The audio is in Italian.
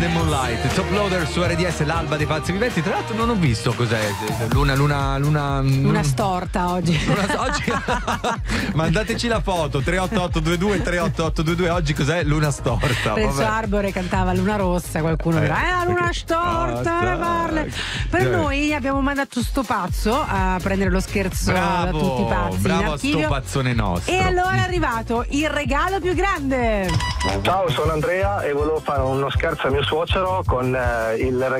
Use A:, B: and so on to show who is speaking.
A: the Moonlight, Top Loader su RDS, l'alba dei pazzi viventi. Tra l'altro non ho visto cos'è.
B: Luna storta oggi.
A: Oggi mandateci la foto 38822 38822. Oggi cos'è? Luna storta.
B: Renzo Arbore cantava Luna rossa, qualcuno dirà la luna storta, ne parla. Per noi abbiamo mandato sto pazzo a prendere lo scherzo da tutti i pazzi.
A: Bravo a sto pazzone nostro.
B: E allora è arrivato il regalo più grande.
C: Ciao, sono Andrea e volevo fare uno scherzo a mio suocero con il regalo